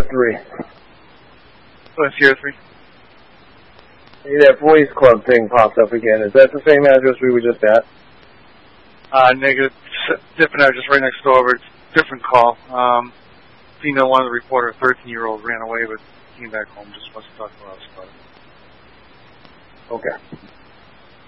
3. Sierra 3. Hey, that Boys Club thing popped up again. Is that the same address we were just at? Negative. Different address right next door. It's different call. Female wanted to report her 13-year-old ran away, but came back home. Just wants to talk to us about it. Okay.